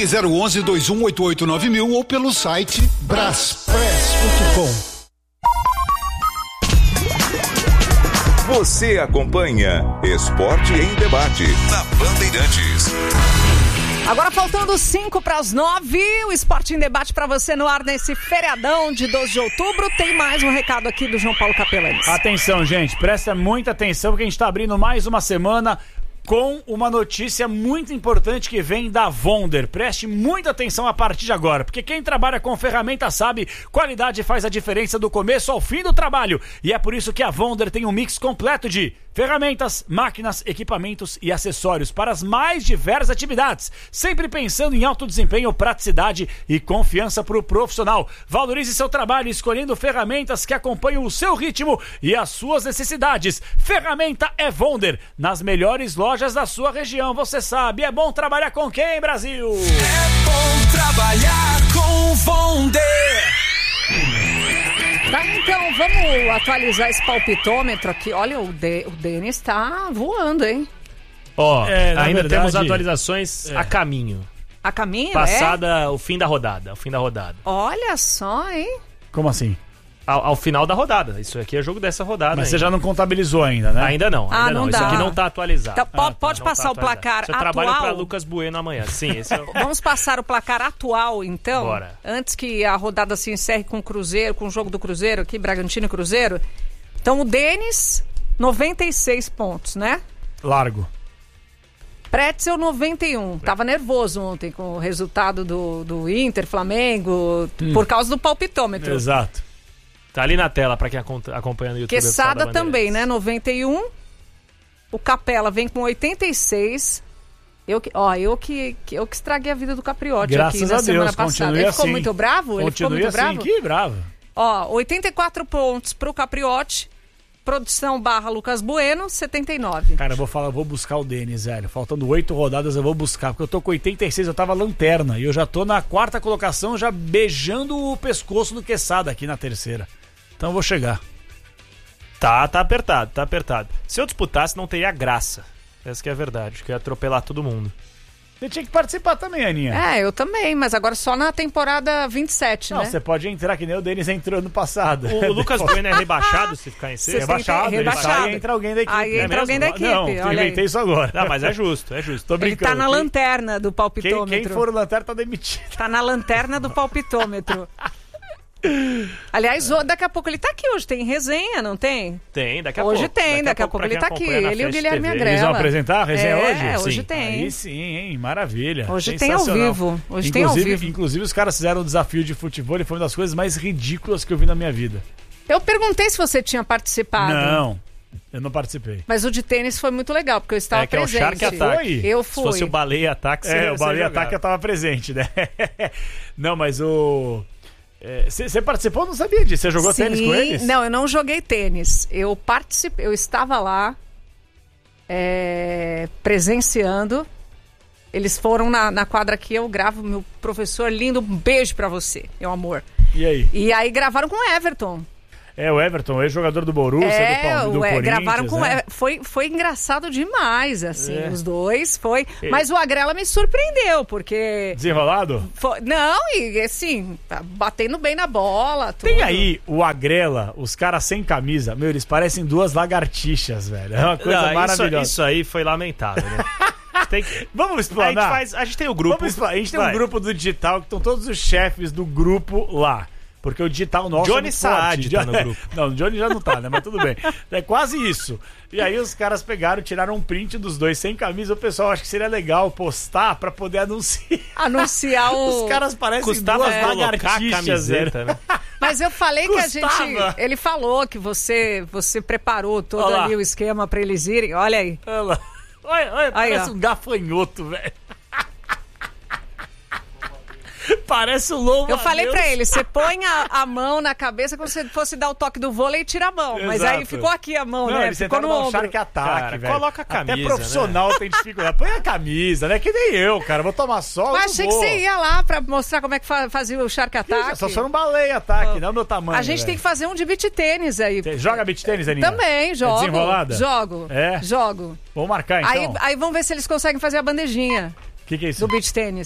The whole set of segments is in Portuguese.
011-2188-9000 ou pelo site braspress.com. Você acompanha Esporte em Debate na Bandeirantes. Agora faltando 5 para as 9, o Esporte em Debate para você no ar nesse feriadão de 12 de outubro. Tem mais um recado aqui do João Paulo Capelanes. Atenção, gente, presta muita atenção porque a gente está abrindo mais uma semana com uma notícia muito importante que vem da Wonder. Preste muita atenção a partir de agora, porque quem trabalha com ferramenta sabe, qualidade faz a diferença do começo ao fim do trabalho. E é por isso que a Wonder tem um mix completo de ferramentas, máquinas, equipamentos e acessórios para as mais diversas atividades, sempre pensando em alto desempenho, praticidade e confiança para o profissional. Valorize seu trabalho escolhendo ferramentas que acompanham o seu ritmo e as suas necessidades. Ferramenta é Wonder, nas melhores lojas da sua região. Você sabe, é bom trabalhar com quem, Brasil? É bom trabalhar com Wonder. Tá, então, vamos atualizar esse palpitômetro aqui. Olha, o Denis tá voando, hein? Ainda verdade, temos atualizações a caminho. A caminho, Passada o fim da rodada. Olha só, hein? Como assim? Ao final da rodada. Isso aqui é jogo dessa rodada. Mas ainda. Você já não contabilizou ainda, né? Ainda não. Não Isso aqui não tá atualizado. Então, pode passar o placar atual? Eu trabalho para Lucas Bueno amanhã. Sim, esse é o... Vamos passar o placar atual, então? Bora. Antes que a rodada se encerre com o Cruzeiro, com o jogo do Cruzeiro aqui, Bragantino e Cruzeiro. Então, o Denis, 96 pontos, né? Largo. Pretzel, 91. Tava nervoso ontem com o resultado do Inter, Flamengo, por causa do palpitômetro. Exato. Tá ali na tela pra quem acompanha no YouTube. Quesada também, né? 91. O Capela vem com 86. Eu que estraguei a vida do Capriotti aqui na semana passada. Ele ficou muito bravo? Que bravo. 84 pontos pro Capriotti. Produção / Lucas Bueno, 79. Cara, vou buscar o Denis, velho. Faltando 8 rodadas eu vou buscar, porque eu tô com 86, eu tava lanterna. E eu já tô na 4ª colocação, já beijando o pescoço do Quesada aqui na 3ª. Então eu vou chegar. Tá apertado. Se eu disputasse, não teria graça. Essa que é a verdade, que eu ia atropelar todo mundo. Você tinha que participar também, Aninha. Eu também, mas agora só na temporada 27, né? Não, você pode entrar que nem o Denis entrou no passado. O Lucas Bueno é rebaixado se ficar em sexto? Rebaixado. Aí entra alguém da equipe. Aí entra alguém da equipe. Não, inventei isso agora. Não, mas é justo. Tô brincando. Ele tá na lanterna do palpitômetro. Quem for o lanterna tá demitido. Tá na lanterna do palpitômetro. Aliás, daqui a pouco ele tá aqui hoje, tem resenha, não tem? Tem, daqui a pouco. Hoje tem, daqui a pouco ele tá aqui, ele e o Guilherme Agrela. Eles vão apresentar a resenha hoje? Hoje tem. Aí sim, hein, maravilha. Hoje tem ao vivo, Inclusive os caras fizeram um desafio de futebol e foi uma das coisas mais ridículas que eu vi na minha vida. Eu perguntei se você tinha participado. Não, eu não participei. Mas o de tênis foi muito legal, porque eu estava presente. É o Shark Attack. Eu fui. Se fosse o Baleia Attack, o Baleia Attack eu tava presente, né? Não, mas o... Você participou? Eu não sabia disso. Você jogou tênis com eles? Não, eu não joguei tênis. Eu participei, eu estava lá presenciando. Eles foram na quadra que eu gravo. Meu professor lindo, um beijo pra você, meu amor. E aí? E aí gravaram com o Everton. O Everton, ex-jogador do Borussia, do Corinthians. Gravaram com foi engraçado demais, assim, os dois, foi. Mas o Agrela me surpreendeu, porque... Desenrolado? Não, e assim, batendo bem na bola, tudo. Tem aí o Agrela, os caras sem camisa, eles parecem duas lagartixas, velho. É uma coisa maravilhosa. Isso aí foi lamentável, né? Vamos explanar? A gente tem o grupo. A gente tem um grupo do digital que estão todos os chefes do grupo lá. Porque o digital nosso Johnny Saad tá no grupo. Não, o Johnny já não tá, né? Mas tudo bem. É quase isso. E aí os caras pegaram, tiraram um print dos dois sem camisa. O pessoal acha que seria legal postar pra poder anunciar. Anunciar o... Os caras parecem duas lagartixas, camiseta, né? Mas eu falei que a gente... Ele falou que você preparou todo ali o esquema pra eles irem. Olha aí. Olha, parece um gafanhoto, velho. Parece um louvo. Eu falei pra ele, você põe a mão na cabeça como se fosse dar o toque do vôlei e tira a mão. Exato. Mas aí ficou aqui a mão, né? Ficou no ombro. Shark Attack, velho. Coloca a camisa, até profissional, né? Tem dificuldade. Põe a camisa, né? Que nem eu, cara. Vou tomar sol. Mas achei que você ia lá pra mostrar como é que fazia o Shark Attack. Só foi um Baleia Attack, não é o meu tamanho. A gente tem que fazer um de beach tênis aí. Você joga beach tênis, Aninha? Também, jogo. É desenrolada? Jogo. Jogo. Vamos marcar, então. Aí vamos ver se eles conseguem fazer a bandejinha. Que é isso? Do beach tênis.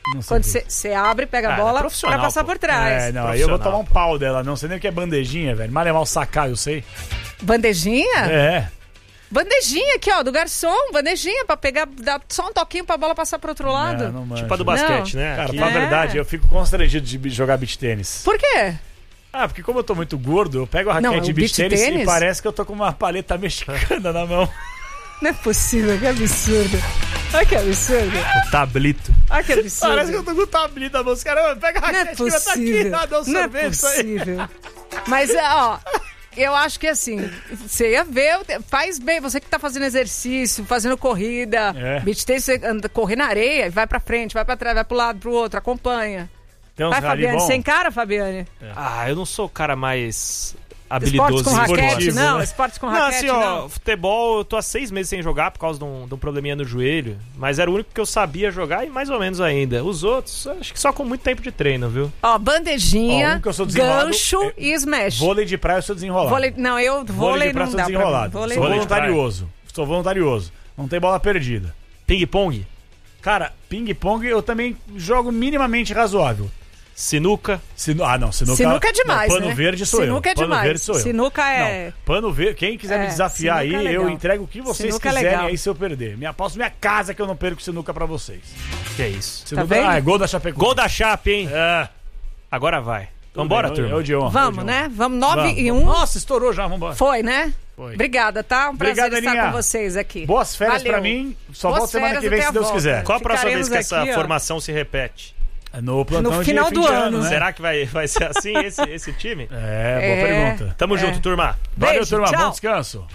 Quando você abre, pega a bola pra passar por trás. Não, aí eu vou tomar um pau dela. Não sei nem o que é bandejinha, velho. Mal é mal sacar, eu sei. Bandejinha? É. Bandejinha aqui, ó, do garçom. Bandejinha pra pegar, dar só um toquinho pra bola passar pro outro lado. Não tipo a do basquete, né? Cara, pra verdade, eu fico constrangido de jogar beach tênis. Por quê? Porque como eu tô muito gordo, eu pego a raquete de beach tênis e parece que eu tô com uma paleta mexicana na mão. Não é possível, que absurdo. Olha que absurdo. O tablito. Olha que absurdo. Parece que eu tô com o tablito na mão. Caramba, pega a raquete que tá aqui, dá um sorvete. Não é possível. Mas, ó... Eu acho que assim, você ia ver, faz bem, você que tá fazendo exercício, fazendo corrida, beach tennis, você anda, correr na areia, vai pra frente, vai pra trás, vai pro lado, pro outro, acompanha. Vai, Fabiane, sem cara, Fabiane? Eu não sou o cara mais habilidoso. Esportes com raquete, não, esportes com raquete, não. Futebol, eu tô há 6 meses sem jogar por causa de um probleminha no joelho, mas era o único que eu sabia jogar e mais ou menos ainda. Os outros, acho que só com muito tempo de treino, viu? Bandejinha, gancho e smash. Vôlei de praia eu sou desenrolado. Vôlei de praia não dá pra mim. Sou voluntarioso. Sou voluntarioso. Não tem bola perdida. Ping-pong? Cara, ping-pong eu também jogo minimamente razoável. Sinuca? Sinuca é demais, pano verde sou Sinuca eu. é demais. Verde sou eu. Sinuca é... Não, pano verde, quem quiser me desafiar aí, eu entrego o que vocês quiserem aí se eu perder. Me aposto minha casa que eu não perco sinuca pra vocês. Que é isso? Sinuca, é gol da Chapecoense. Gol da Chape, hein? Agora vai. Vambora, turma. Vamos, né? Vamos, 9-1. Nossa, estourou já, vambora. Foi, né? Foi. Obrigada, tá? Um prazer estar com vocês aqui. Boas férias pra mim. Só volto semana que vem, se Deus quiser. Qual a próxima vez que essa formação se repete? No plantão no final do ano, né? Será que vai ser assim esse time? Boa pergunta. Tamo junto, turma. Valeu, turma. Bom descanso.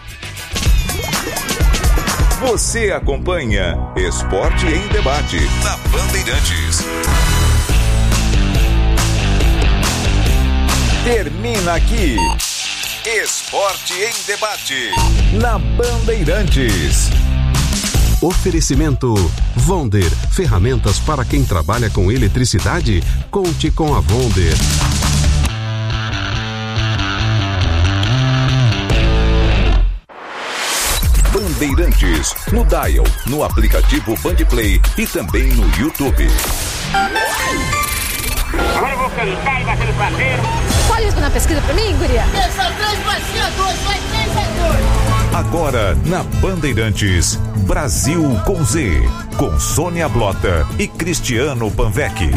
Você acompanha Esporte em Debate na Bandeirantes. Termina aqui Esporte em Debate na Bandeirantes. Oferecimento Vonder, ferramentas para quem trabalha com eletricidade. Conte com a Vonder. Bandeirantes, no Dial, no aplicativo Bandplay e também no YouTube. Agora eu vou cantar e bater no parceiro. Olha isso na pesquisa pra mim, guria. Pensa 3, vai ser a 2, vai 3 a 2. Agora na Bandeirantes, Brasil com Z, com Sônia Blota e Cristiano Panvec.